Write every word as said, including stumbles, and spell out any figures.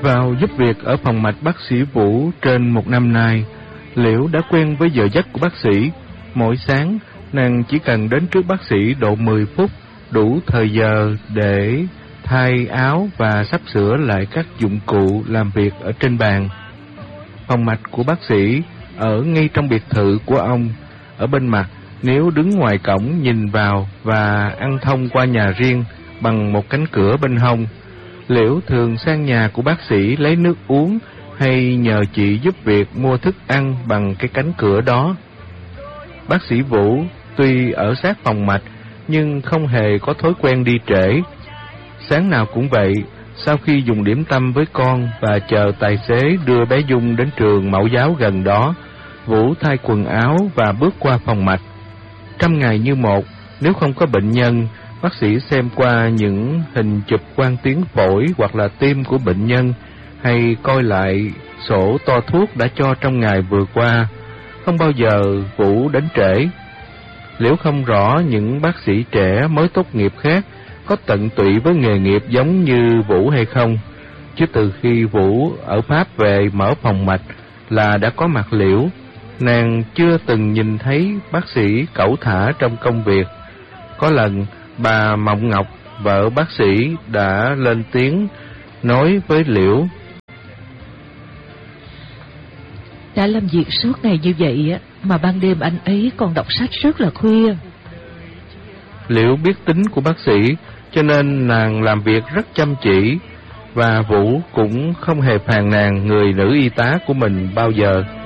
Vào giúp việc ở phòng mạch bác sĩ Vũ trên một năm nay, Liễu đã quen với giờ giấc của bác sĩ. Mỗi sáng, nàng chỉ cần đến trước bác sĩ độ mười phút, đủ thời giờ để thay áo và sắp sửa lại các dụng cụ làm việc ở trên bàn. Phòng mạch của bác sĩ ở ngay trong biệt thự của ông. Ở bên mặt, nếu đứng ngoài cổng nhìn vào và ăn thông qua nhà riêng bằng một cánh cửa bên hông. Liễu thường sang nhà của bác sĩ lấy nước uống hay nhờ chị giúp việc mua thức ăn bằng cái cánh cửa đó. Bác sĩ Vũ tuy ở sát phòng mạch nhưng không hề có thói quen đi trễ. Sáng nào cũng vậy, sau khi dùng điểm tâm với con và chờ tài xế đưa bé Dung đến trường mẫu giáo gần đó, Vũ thay quần áo và bước qua phòng mạch. Trăm ngày như một, nếu không có bệnh nhân, bác sĩ xem qua những hình chụp quang tuyến phổi hoặc là tim của bệnh nhân, hay coi lại sổ to thuốc đã cho trong ngày vừa qua. Không bao giờ Vũ đến trễ. Liễu không rõ những bác sĩ trẻ mới tốt nghiệp khác có tận tụy với nghề nghiệp giống như Vũ hay không, chứ từ khi Vũ ở Pháp về mở phòng mạch là đã có mặt Liễu. Nàng chưa từng nhìn thấy bác sĩ cẩu thả trong công việc. Có lần bà Mộng Ngọc, vợ bác sĩ, đã lên tiếng nói với Liễu: đã làm việc suốt ngày như vậy mà ban đêm anh ấy còn đọc sách rất là khuya. Liễu biết tính của bác sĩ, cho nên nàng làm việc rất chăm chỉ, và Vũ cũng không hề phàn nàn người nữ y tá của mình bao giờ.